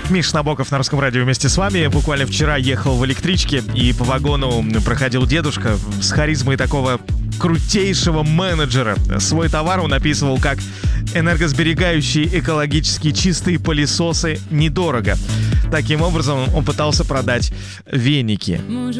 Миша Набоков на Русском радио вместе с вами. Буквально вчера ехал в электричке, и по вагону проходил дедушка с харизмой такого крутейшего менеджера. Свой товар он описывал как энергосберегающие, экологически чистые пылесосы недорого. Таким образом, он пытался продать веники.